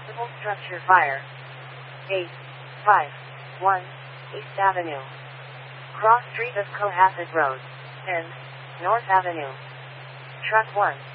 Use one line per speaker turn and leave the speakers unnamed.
possible structure fire. 851 East Avenue. Cross street of Cohasset Road. End. North Avenue. Truck 1.